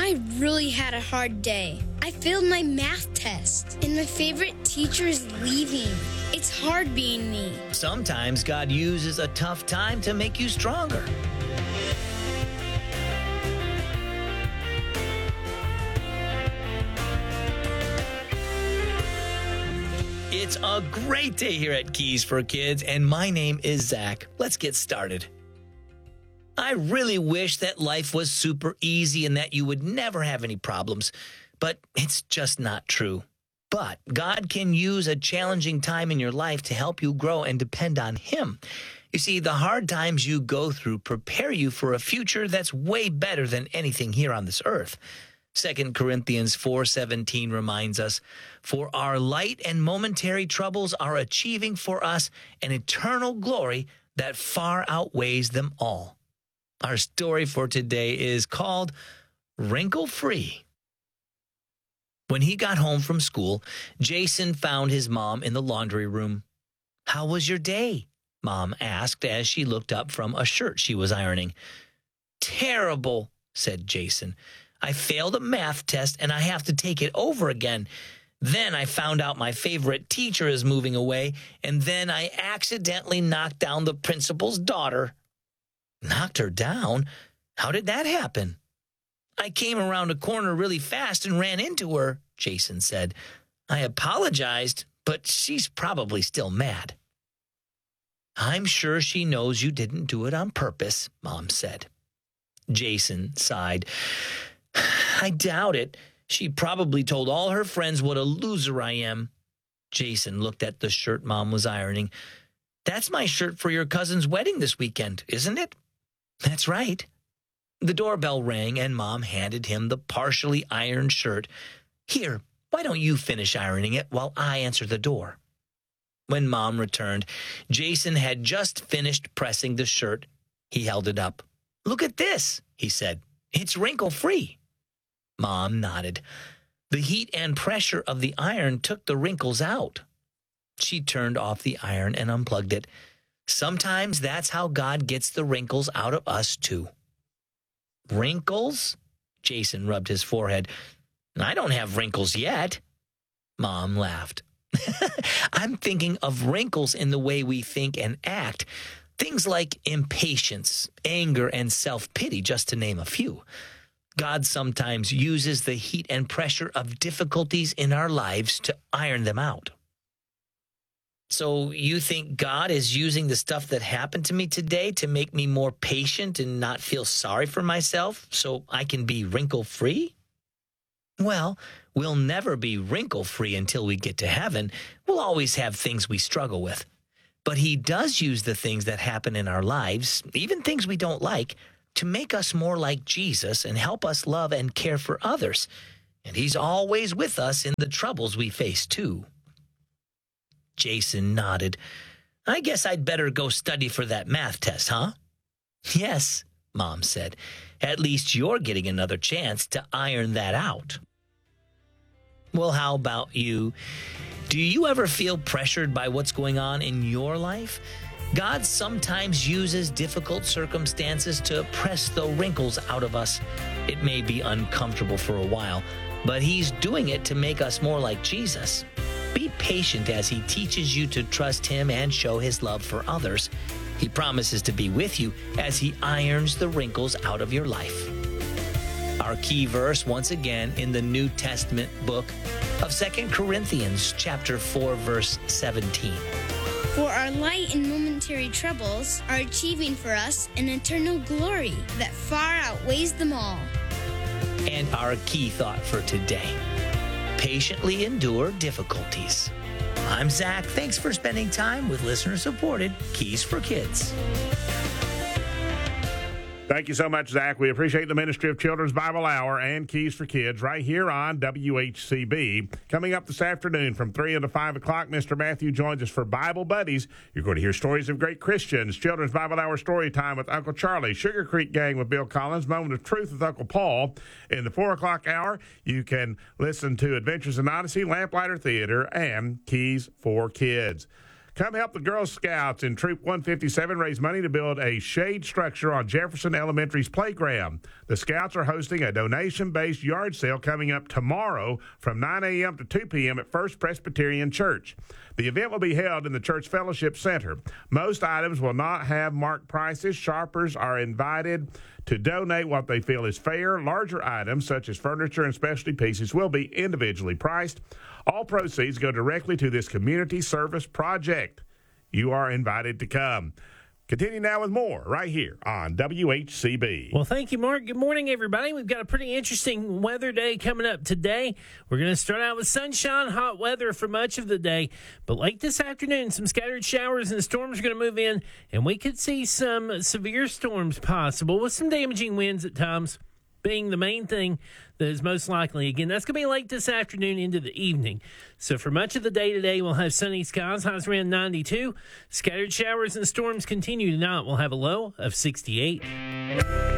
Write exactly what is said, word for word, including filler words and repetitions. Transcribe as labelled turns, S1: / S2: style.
S1: I really had a hard day. I failed my math test, and my favorite teacher is leaving. It's hard being me.
S2: Sometimes God uses a tough time to make you stronger. It's a great day here at Keys for Kids, and my name is Zach. Let's get started. I really wish that life was super easy and that you would never have any problems, but it's just not true. But God can use a challenging time in your life to help you grow and depend on Him. You see, the hard times you go through prepare you for a future that's way better than anything here on this earth. Second Corinthians four seventeen reminds us, "For our light and momentary troubles are achieving for us an eternal glory that far outweighs them all." Our story for today is called Wrinkle Free. When he got home from school, Jason found his mom in the laundry room. "How was your day?" Mom asked as she looked up from a shirt she was ironing. "Terrible," said Jason. "I failed a math test and I have to take it over again. Then I found out my favorite teacher is moving away, and then I accidentally knocked down the principal's daughter." "Knocked her down? How did that happen?" "I came around a corner really fast and ran into her," Jason said. "I apologized, but she's probably still mad." "I'm sure she knows you didn't do it on purpose," Mom said. Jason sighed. "I doubt it. She probably told all her friends what a loser I am." Jason looked at the shirt Mom was ironing. "That's my shirt for your cousin's wedding this weekend, isn't it?" "That's right." The doorbell rang and Mom handed him the partially ironed shirt. "Here, why don't you finish ironing it while I answer the door?" When Mom returned, Jason had just finished pressing the shirt. He held it up. "Look at this," he said. "It's wrinkle-free." Mom nodded. The heat and pressure of the iron took the wrinkles out. She turned off the iron and unplugged it. Sometimes that's how God gets the wrinkles out of us, too. "Wrinkles?" Jason rubbed his forehead. "I don't have wrinkles yet." Mom laughed. "I'm thinking of wrinkles in the way we think and act. Things like impatience, anger, and self-pity, just to name a few. God sometimes uses the heat and pressure of difficulties in our lives to iron them out." "So you think God is using the stuff that happened to me today to make me more patient and not feel sorry for myself so I can be wrinkle-free?" "Well, we'll never be wrinkle-free until we get to heaven. We'll always have things we struggle with. But He does use the things that happen in our lives, even things we don't like, to make us more like Jesus and help us love and care for others. And He's always with us in the troubles we face, too." Jason nodded. "I guess I'd better go study for that math test, huh?" "Yes," Mom said. "At least you're getting another chance to iron that out." Well, how about you? Do you ever feel pressured by what's going on in your life? God sometimes uses difficult circumstances to press the wrinkles out of us. It may be uncomfortable for a while, but He's doing it to make us more like Jesus. Be patient as He teaches you to trust Him and show His love for others. He promises to be with you as He irons the wrinkles out of your life. Our key verse, once again, in the New Testament book of Second Corinthians, chapter four, verse seventeen.
S1: "For our light and momentary troubles are achieving for us an eternal glory that far outweighs them all."
S2: And our key thought for today: patiently endure difficulties. I'm Zach. Thanks for spending time with listener-supported Keys for Kids.
S3: Thank you so much, Zach. We appreciate the Ministry of Children's Bible Hour and Keys for Kids right here on W H C B. Coming up this afternoon from three until five o'clock, Mister Matthew joins us for Bible Buddies. You're going to hear stories of great Christians, Children's Bible Hour Story Time with Uncle Charlie, Sugar Creek Gang with Bill Collins, Moment of Truth with Uncle Paul. In the four o'clock hour, you can listen to Adventures in Odyssey, Lamplighter Theater, and Keys for Kids. Come help the Girl Scouts in Troop one fifty-seven raise money to build a shade structure on Jefferson Elementary's playground. The Scouts are hosting a donation-based yard sale coming up tomorrow from nine a.m. to two p.m. at First Presbyterian Church. The event will be held in the Church Fellowship Center. Most items will not have marked prices. Shoppers are invited to donate what they feel is fair. Larger items, such as furniture and specialty pieces, will be individually priced. All proceeds go directly to this community service project. You are invited to come. Continue now with more right here on W H C B.
S4: Well, thank you, Mark. Good morning, everybody. We've got a pretty interesting weather day coming up today. We're going to start out with sunshine, hot weather for much of the day. But late this afternoon, some scattered showers and storms are going to move in, and we could see some severe storms possible with some damaging winds at times being the main thing that is most likely. Again, that's going to be late this afternoon into the evening. So for much of the day today, we'll have sunny skies, highs around ninety-two. Scattered showers and storms continue tonight. We'll have a low of sixty-eight.